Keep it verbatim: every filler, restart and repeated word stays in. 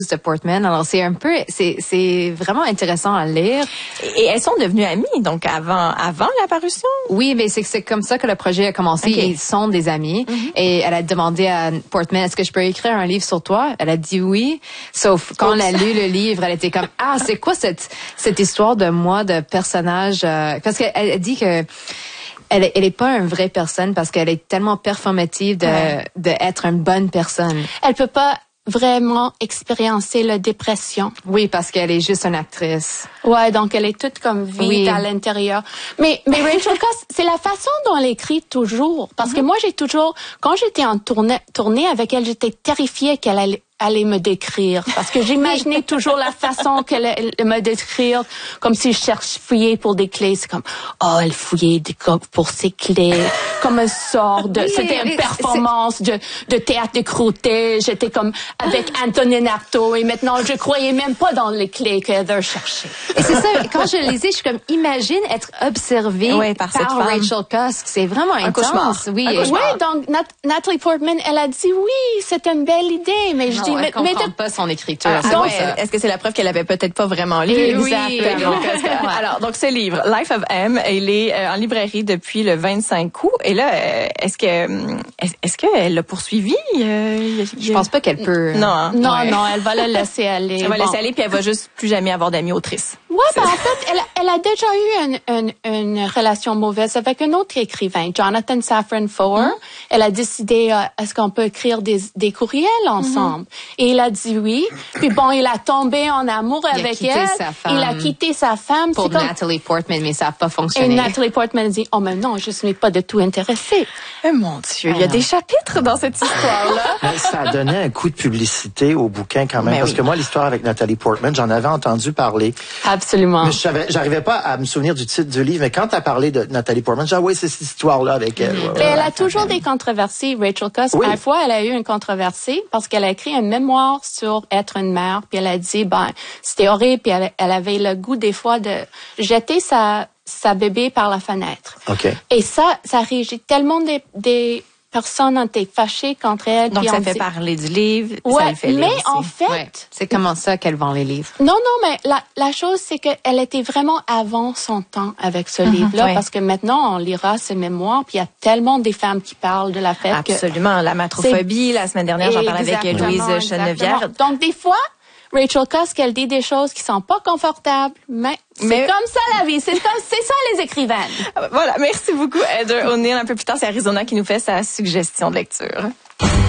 de Portman. Alors c'est un peu, c'est c'est vraiment intéressant à lire. Et elles sont devenues amies, donc avant avant la parution. Oui, mais c'est c'est comme ça que le projet a commencé. Okay. Ils sont des amis. Mm-hmm. Et elle a demandé à Portman, est-ce que je peux écrire un livre sur toi? Elle a dit oui. Sauf quand Oops. Elle a lu le livre, elle était comme ah, c'est quoi cette cette histoire de moi, de personnage? Euh, parce qu'elle elle dit que Elle, elle est pas une vraie personne parce qu'elle est tellement performative de, ouais. de être une bonne personne. Elle peut pas vraiment expériencer la dépression. Oui, parce qu'elle est juste une actrice. Ouais, donc elle est toute comme vide oui. à l'intérieur. Mais, mais Rachel Cusk, c'est la façon dont elle écrit toujours. Parce mm-hmm. que moi, j'ai toujours, quand j'étais en tournée, tournée avec elle, j'étais terrifiée qu'elle allait aller me décrire parce que j'imaginais toujours la façon qu'elle elle me décrire comme si je cherche fouiller pour des clés. C'est comme oh elle fouillait des coques pour ses clés comme un sort de oui, c'était une performance de de théâtre de croûté. J'étais comme avec Antonin Artaud et maintenant je croyais même pas dans les clés qu'elle devait chercher. Et c'est ça, quand je lisais, je suis comme imagine être observée oui, par, par Rachel Cusk. C'est vraiment un intense. Cauchemar. Oui, un cauchemar. Oui, donc Nat- Natalie Portman, elle a dit oui, c'est une belle idée, mais je non, dis elle mais comprend mais de... pas son écriture. Ah, donc, ouais, est-ce que c'est la preuve qu'elle avait peut-être pas vraiment lu? Exactement. Alors, donc ce livre, Life of M, il est euh, en librairie depuis le vingt-cinq août. Et là, euh, est-ce que est-ce, est-ce qu'elle l'a poursuivi? Euh, je pense pas qu'elle peut. Non, hein? non, ouais. non, elle va la laisser aller. Elle va bon. laisser aller, puis elle va juste plus jamais avoir d'amis autrices. Ouais, ben, en fait, elle, elle a déjà eu une, une, une relation mauvaise avec un autre écrivain, Jonathan Safran Foer. Mm-hmm. Elle a décidé, euh, est-ce qu'on peut écrire des, des courriels ensemble? Mm-hmm. Et il a dit oui. Puis bon, il a tombé en amour il avec elle. Il a quitté sa femme. Pour C'est comme... Natalie Portman, mais ça n'a pas fonctionné. Et Natalie Portman a dit, oh mais non, je ne suis pas du tout intéressée. Oh mon Dieu, il y a des chapitres dans cette histoire-là. Ça a donné un coup de publicité au bouquin quand même. Mais parce oui. que moi, l'histoire avec Natalie Portman, j'en avais entendu parler. Absolument. Mais je savais, j'arrivais pas à me souvenir du titre du livre. Mais quand tu as parlé de Natalie Portman, j'ai dit, ah oui, c'est cette histoire-là avec elle. Mm-hmm. Ouais, elle a toujours des controversies, Rachel Cusk. Oui. À la fois, elle a eu une controversie parce qu'elle a écrit un mémoire sur être une mère. Puis elle a dit, ben, c'était horrible. Puis elle, elle avait le goût des fois de jeter sa, sa bébé par la fenêtre. Okay. Et ça, ça régit tellement des, des personnes ont été fâchées contre elle. Donc, puis ça on fait dit... parler du livre, ouais, ça le fait lire mais aussi. en fait... Ouais. C'est comment ça qu'elle vend les livres? Non, non, mais la, la chose, c'est qu'elle était vraiment avant son temps avec ce mm-hmm, livre-là, oui. parce que maintenant, on lira ses mémoires, puis il y a tellement des femmes qui parlent de la fête. Absolument, que la matrophobie, la semaine dernière, j'en parlais avec Louise Chenevière. Donc, des fois... Rachel Cusk, elle dit des choses qui sont pas confortables, mais c'est mais... comme ça la vie, c'est comme c'est ça les écrivaines. Voilà, merci beaucoup Heather O'Neill. Un peu plus tard, c'est Arizona qui nous fait sa suggestion de lecture.